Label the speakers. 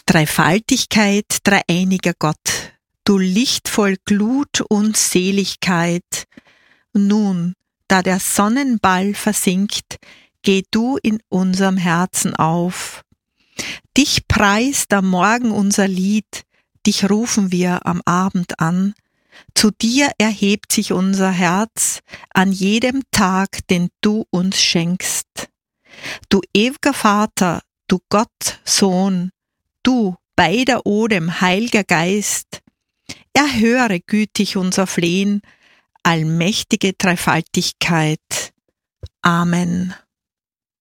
Speaker 1: Dreifaltigkeit, dreieiniger Gott, du Licht voll Glut und Seligkeit. Nun, da der Sonnenball versinkt, geh du in unserem Herzen auf. Dich preist am Morgen unser Lied, dich rufen wir am Abend an. Zu dir erhebt sich unser Herz an jedem Tag, den du uns schenkst. Du ewiger Vater, du Gott, Sohn, du beider Odem, Heilger Geist, erhöre gütig unser Flehen, allmächtige Dreifaltigkeit. Amen.